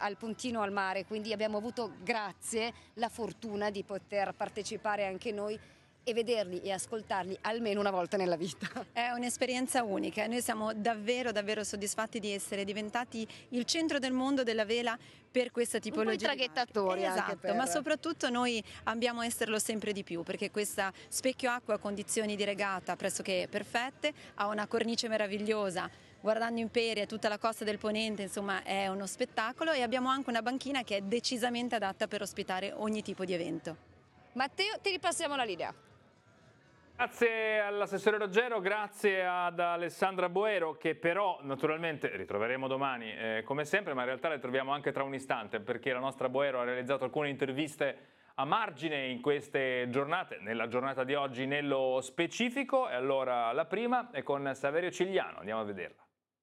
al puntino al mare, quindi abbiamo avuto, grazie, la fortuna di poter partecipare anche noi e vederli e ascoltarli almeno una volta nella vita. È un'esperienza unica, noi siamo davvero davvero soddisfatti di essere diventati il centro del mondo della vela per questa tipologia. Un po' i traghettatori di barche. anche Esatto, per... ma soprattutto noi abbiamo a esserlo sempre di più, perché questa specchio acqua ha condizioni di regata pressoché perfette, ha una cornice meravigliosa, guardando Imperia e tutta la costa del Ponente, insomma è uno spettacolo, e abbiamo anche una banchina che è decisamente adatta per ospitare ogni tipo di evento. Matteo, ti ripassiamo la linea. Grazie all'assessore Roggero, grazie ad Alessandra Boero, che però naturalmente ritroveremo domani come sempre, ma in realtà le troviamo anche tra un istante, perché la nostra Boero ha realizzato alcune interviste a margine in queste giornate, nella giornata di oggi nello specifico. E allora la prima è con Saverio Cigliano, andiamo a vederla.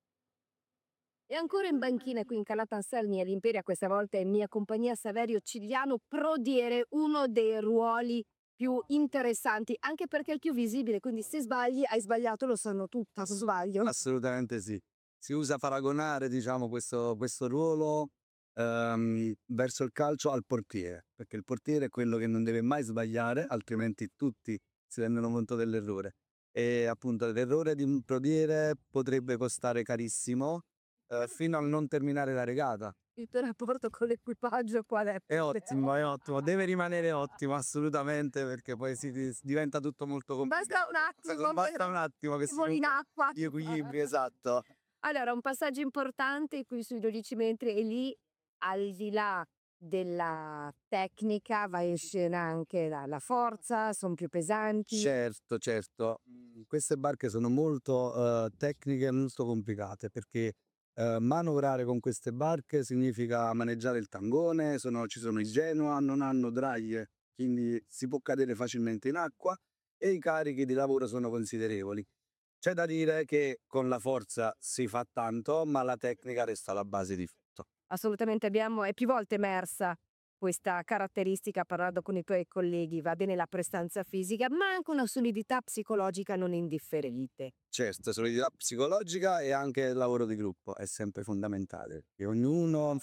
E ancora in banchina qui in Calata Anselmi all'Imperia, questa volta in mia compagnia Saverio Cigliano, prodiere, uno dei ruoli più interessanti, anche perché è il più visibile, quindi se sbagli hai sbagliato, lo sanno tutti, se sbaglio. Assolutamente sì. Si usa paragonare, diciamo, questo ruolo verso il calcio al portiere, perché il portiere è quello che non deve mai sbagliare, altrimenti tutti si rendono conto dell'errore. E appunto l'errore di un portiere potrebbe costare carissimo fino a non terminare la regata. Il tuo rapporto con l'equipaggio qual è? È ottimo, deve rimanere ottimo assolutamente, perché poi si diventa tutto molto complicato. Basta un attimo che si voli in acqua. gli equilibri, esatto. Allora, un passaggio importante qui sui 12 metri, e lì, al di là della tecnica, va in scena anche la forza, sono più pesanti. Certo. Queste barche sono molto tecniche e molto complicate, perché manovrare con queste barche significa maneggiare il tangone, ci sono i Genoa, non hanno draglie, quindi si può cadere facilmente in acqua, e i carichi di lavoro sono considerevoli. C'è da dire che con la forza si fa tanto, ma la tecnica resta la base di tutto. Assolutamente, è più volte emersa questa caratteristica parlando con i tuoi colleghi. Va bene la prestanza fisica, ma anche una solidità psicologica non indifferente. Certo, solidità psicologica e anche il lavoro di gruppo è sempre fondamentale. E ognuno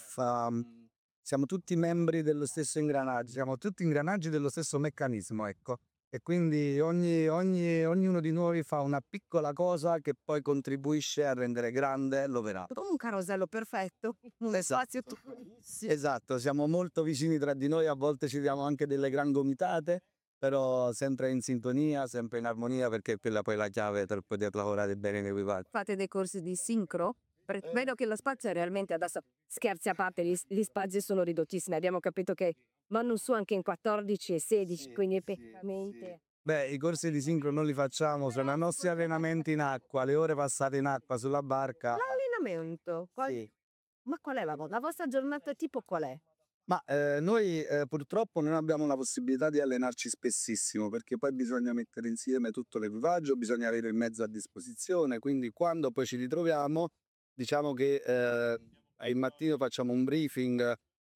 siamo tutti membri dello stesso ingranaggio, siamo tutti ingranaggi dello stesso meccanismo, ecco. E quindi ognuno di noi fa una piccola cosa che poi contribuisce a rendere grande l'operato. Come un carosello perfetto, un spazio piccolissimo. Esatto, siamo molto vicini tra di noi, a volte ci diamo anche delle gran gomitate, però sempre in sintonia, sempre in armonia, perché quella poi è la chiave per poter lavorare bene in equipaggio. Fate dei corsi di sincro? Vedo che lo spazio è realmente, adesso scherzi a parte, gli spazi sono ridottissimi, abbiamo capito che vanno su anche in 14 e 16, quindi effettivamente... Beh, i corsi di sincro non li facciamo, sono i nostri allenamenti in acqua, le ore passate in acqua sulla barca. L'allenamento? Sì. Ma qual è la vostra giornata tipo qual è? Ma noi purtroppo non abbiamo la possibilità di allenarci spessissimo, perché poi bisogna mettere insieme tutto l'equipaggio, bisogna avere il mezzo a disposizione, quindi quando poi ci ritroviamo, diciamo che il mattino facciamo un briefing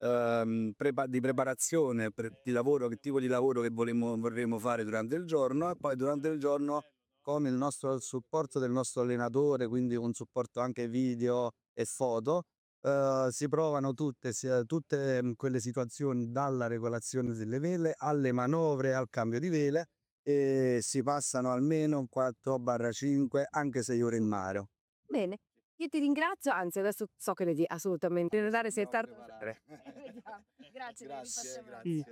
di preparazione di lavoro, che tipo di lavoro che vorremmo fare durante il giorno, e poi durante il giorno, con il supporto del nostro allenatore, quindi un supporto anche video e foto, si provano tutte quelle situazioni, dalla regolazione delle vele alle manovre, al cambio di vele, e si passano almeno 4-5, anche 6 ore in mare. Bene, io ti ringrazio, anzi adesso so che devi assolutamente andare, sei tardi. Grazie.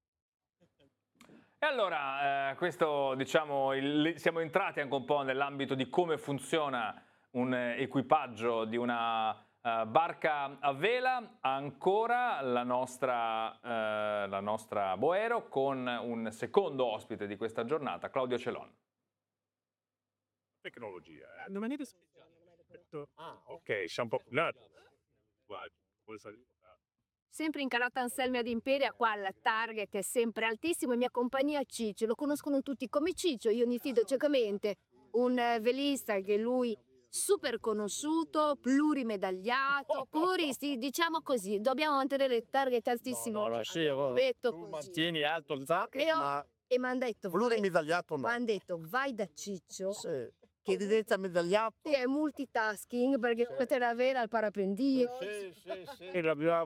E allora, questo diciamo, siamo entrati anche un po' nell'ambito di come funziona un equipaggio di una barca a vela. Ancora la nostra Boero con un secondo ospite di questa giornata, Claudio Celon. Tecnologia. Una maniera ok, siamo un po' Sempre in Calata Anselmi ad Imperia, qua il target è sempre altissimo, in mia compagnia Ciccio, lo conoscono tutti come Ciccio, io mi fido ciecamente, un velista che lui super conosciuto, plurimedagliato, puristi, diciamo così, dobbiamo mantenere il target altissimo. No, sì, tu mantieni alto il target, ma e mi hanno detto, plurimedagliato no. Mi hanno detto, vai da Ciccio, Sì. Che diventa medagliato. è multitasking perché questa è la vera al parapendio. Sì. E l'abbiamo